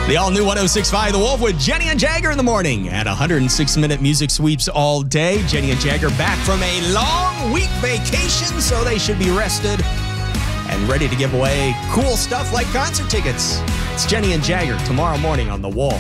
The all-new 106.5 The Wolf with Jenny and Jagger in the morning at 106-minute music sweeps all day. Jenny and Jagger back from a long week vacation, so they should be rested and ready to give away cool stuff like concert tickets. It's Jenny and Jagger tomorrow morning on The Wolf.